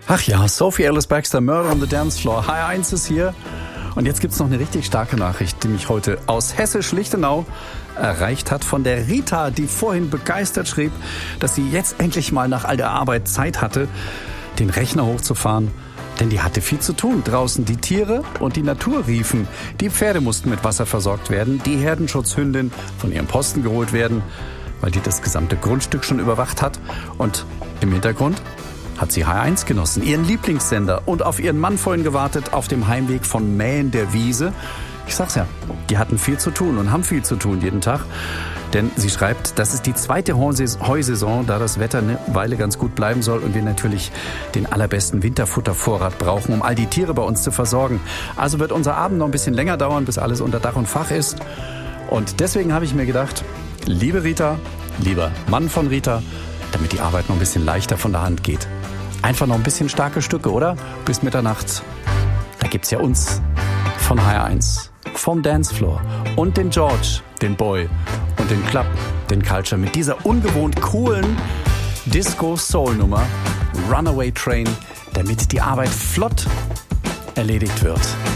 Ach ja, Sophie Ellis-Bextor, Murder on the Dance Floor. HR1 ist hier. Und jetzt gibt's noch eine richtig starke Nachricht, die mich heute aus Hessisch-Lichtenau erreicht hat von der Rita, die vorhin begeistert schrieb, dass sie jetzt endlich mal nach all der Arbeit Zeit hatte, den Rechner hochzufahren. Denn die hatte viel zu tun. Draußen die Tiere und die Natur riefen. Die Pferde mussten mit Wasser versorgt werden, die Herdenschutzhündin von ihrem Posten geholt werden, weil die das gesamte Grundstück schon überwacht hat. Und im Hintergrund hat sie HR1 genossen, ihren Lieblingssender, und auf ihren Mann vorhin gewartet auf dem Heimweg von Mähen der Wiese. Ich sag's ja, die hatten viel zu tun und haben viel zu tun jeden Tag. Denn sie schreibt, das ist die zweite Heusaison, da das Wetter eine Weile ganz gut bleiben soll und wir natürlich den allerbesten Winterfuttervorrat brauchen, um all die Tiere bei uns zu versorgen. Also wird unser Abend noch ein bisschen länger dauern, bis alles unter Dach und Fach ist. Und deswegen habe ich mir gedacht, liebe Rita, lieber Mann von Rita, damit die Arbeit noch ein bisschen leichter von der Hand geht, einfach noch ein bisschen starke Stücke, oder? Bis Mitternacht. Da gibt's ja uns von HR1, vom Dancefloor und den George, den Boy und den Club, den Culture mit dieser ungewohnt coolen Disco-Soul-Nummer Runaway Train, damit die Arbeit flott erledigt wird.